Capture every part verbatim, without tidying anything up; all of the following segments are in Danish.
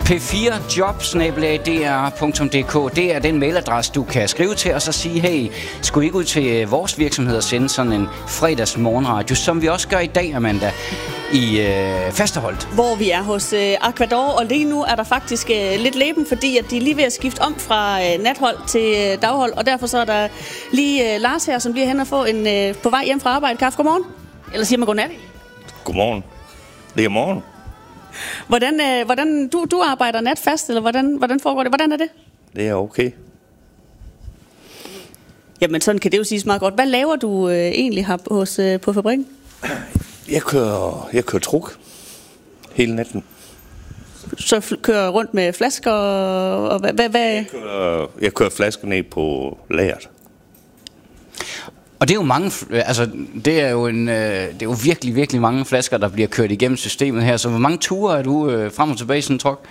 p fire job snabel-a d r punktum d k. Det er den mailadresse, du kan skrive til os og sige, hey, skulle I ikke ud til vores virksomhed og sende sådan en fredags morgenradio, som vi også gør i dag, Amanda, i øh, Fasterholt. Hvor vi er hos øh, Aquador, og lige nu er der faktisk øh, lidt leben, fordi at de er lige ved at skifte om fra øh, nathold til øh, daghold, og derfor så er der lige øh, Lars her, som bliver hen og få en øh, på vej hjem fra arbejde. Kaffe, godmorgen. Eller siger man godnat? Godmorgen. Det er morgen. Hvordan, øh, hvordan du, du arbejder natfast, eller hvordan, hvordan foregår det? Hvordan er det? Det er okay. Jamen, sådan kan det jo siges meget godt. Hvad laver du øh, egentlig her hos, øh, på fabrikken? Jeg kører, jeg kører truk hele natten. Så f- kører rundt med flasker, og hvad? hvad, hvad? Jeg, kører, jeg kører flasker ned på lageret. Og det er jo mange, altså det er jo en, øh, det er jo virkelig, virkelig mange flasker, der bliver kørt igennem systemet her. Så hvor mange ture er du øh, frem og tilbage i sådan en truck?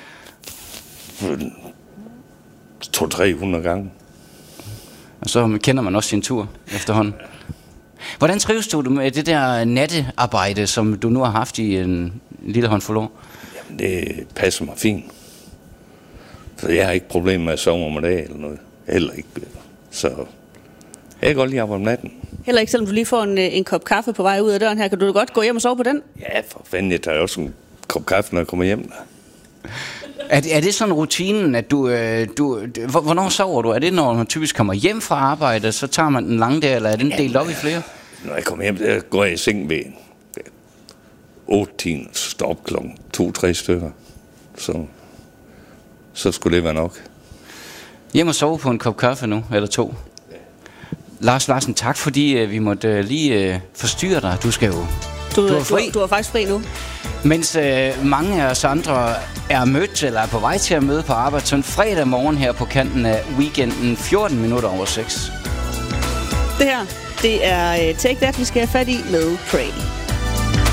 to til tre hundrede gange. Og så kender man også sin tur efterhånden. Hvordan trives du med det der nattearbejde, som du nu har haft i en lille håndfuld år? Jamen, det passer mig fint. Så jeg har ikke problemer med at sove om dagen eller noget. Heller ikke. Så jeg kan godt lide at arbejde om natten. Heller ikke, selvom du lige får en, en kop kaffe på vej ud af døren her. Kan du godt gå hjem og sove på den? Ja, for fanden, jeg tager også en kop kaffe, når jeg kommer hjem. Er det, er det sådan rutinen, at du, øh, du... Hvornår sover du? Er det, når man typisk kommer hjem fra arbejde, så tager man den lange der, eller er den delt op i flere? Når jeg kommer hjem, så går jeg i seng ved otte timer, så står op klokken to tre stykker. Så, så skulle det være nok. Hjem og sove på en kop kaffe nu, eller to. Lars Larsen, tak fordi uh, vi måtte uh, lige uh, forstyrre dig. Du skal jo... Du, du er fri. Du, du er faktisk fri nu. Mens uh, mange af os andre er mødt, eller er på vej til at møde på arbejde, sådan fredag morgen her på kanten af weekenden, fjorten minutter over seks. Det her, det er uh, Take That, vi skal have fat i med Pray.